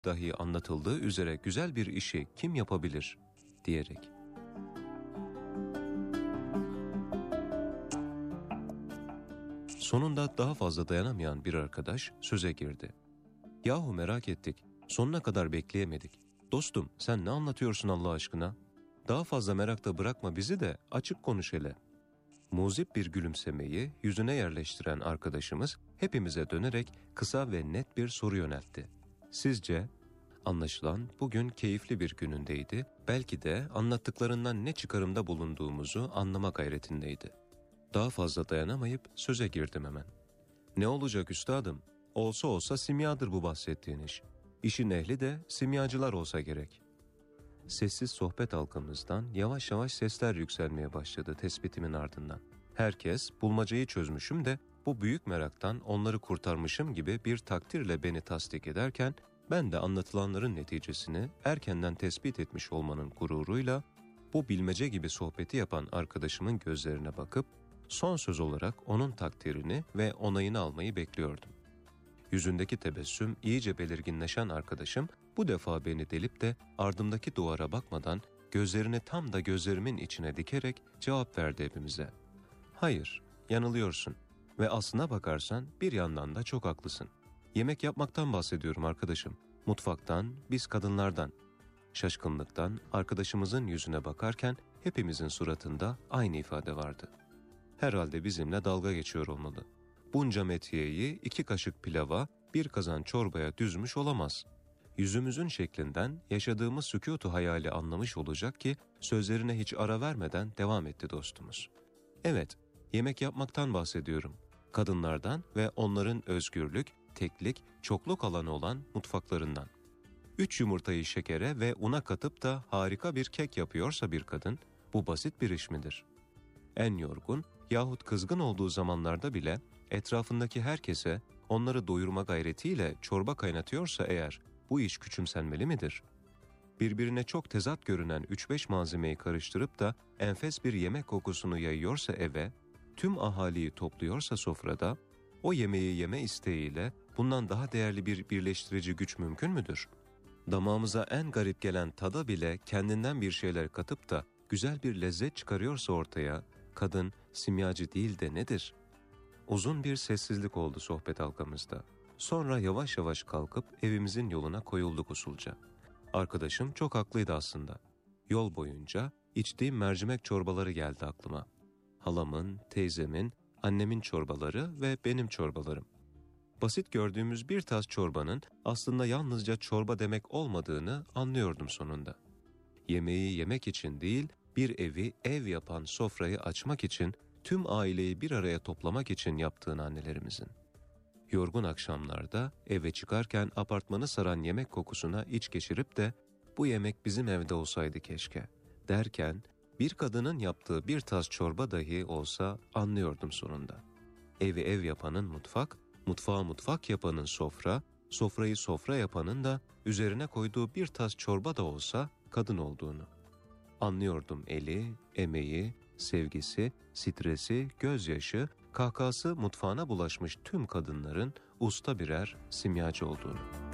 dahi anlatıldığı üzere güzel bir işi kim yapabilir diyerek. Sonunda daha fazla dayanamayan bir arkadaş söze girdi. Yahu merak ettik, sonuna kadar bekleyemedik. Dostum sen ne anlatıyorsun Allah aşkına? Daha fazla merakta bırakma bizi de açık konuş hele. Muzip bir gülümsemeyi yüzüne yerleştiren arkadaşımız hepimize dönerek kısa ve net bir soru yöneltti. Sizce? Anlaşılan bugün keyifli bir günündeydi, belki de anlattıklarından ne çıkarımda bulunduğumuzu anlama gayretindeydi. Daha fazla dayanamayıp söze girdim hemen. Ne olacak üstadım? Olsa olsa simyadır bu bahsettiğin iş. İşin ehli de simyacılar olsa gerek. Sessiz sohbet halkamızdan yavaş yavaş sesler yükselmeye başladı tespitimin ardından. Herkes bulmacayı çözmüşüm de bu büyük meraktan onları kurtarmışım gibi bir takdirle beni tasdik ederken ben de anlatılanların neticesini erkenden tespit etmiş olmanın gururuyla bu bilmece gibi sohbeti yapan arkadaşımın gözlerine bakıp son söz olarak onun takdirini ve onayını almayı bekliyordum. Yüzündeki tebessüm iyice belirginleşen arkadaşım bu defa beni delip de ardımdaki duvara bakmadan gözlerini tam da gözlerimin içine dikerek cevap verdi hepimize. Hayır, yanılıyorsun ve aslına bakarsan bir yandan da çok haklısın. Yemek yapmaktan bahsediyorum arkadaşım. Mutfaktan, biz kadınlardan. Şaşkınlıktan arkadaşımızın yüzüne bakarken hepimizin suratında aynı ifade vardı. Herhalde bizimle dalga geçiyor olmalı. Bunca metiyeyi 2 kaşık pilava, 1 kazan çorbaya düzmüş olamaz. Yüzümüzün şeklinden yaşadığımız sükûtu hayali anlamış olacak ki sözlerine hiç ara vermeden devam etti dostumuz. Evet, yemek yapmaktan bahsediyorum. Kadınlardan ve onların özgürlük, teklik, çokluk alanı olan mutfaklarından. 3 yumurtayı şekere ve una katıp da harika bir kek yapıyorsa bir kadın, bu basit bir iş midir? En yorgun yahut kızgın olduğu zamanlarda bile etrafındaki herkese onları doyurma gayretiyle çorba kaynatıyorsa eğer bu iş küçümsenmeli midir? Birbirine çok tezat görünen 3-5 malzemeyi karıştırıp da enfes bir yemek kokusunu yayıyorsa eve, tüm ahaliyi topluyorsa sofrada, o yemeği yeme isteğiyle bundan daha değerli bir birleştirici güç mümkün müdür? Damağımıza en garip gelen tada bile kendinden bir şeyler katıp da güzel bir lezzet çıkarıyorsa ortaya, kadın simyacı değil de nedir? Uzun bir sessizlik oldu sohbet halkamızda. Sonra yavaş yavaş kalkıp evimizin yoluna koyulduk usulca. Arkadaşım çok haklıydı aslında. Yol boyunca içtiğim mercimek çorbaları geldi aklıma. Halamın, teyzemin, annemin çorbaları ve benim çorbalarım. Basit gördüğümüz bir tas çorbanın aslında yalnızca çorba demek olmadığını anlıyordum sonunda. Yemeği yemek için değil, bir evi ev yapan sofrayı açmak için, tüm aileyi bir araya toplamak için yaptığını annelerimizin. Yorgun akşamlarda eve çıkarken apartmanı saran yemek kokusuna iç geçirip de bu yemek bizim evde olsaydı keşke derken bir kadının yaptığı bir tas çorba dahi olsa anlıyordum sonunda. Evi ev yapanın mutfak, mutfağı mutfak yapanın sofra, sofrayı sofra yapanın da üzerine koyduğu bir tas çorba da olsa kadın olduğunu. Anlıyordum eli, emeği, sevgisi, stresi, gözyaşı, kahkahası mutfağına bulaşmış tüm kadınların usta birer simyacı olduğunu.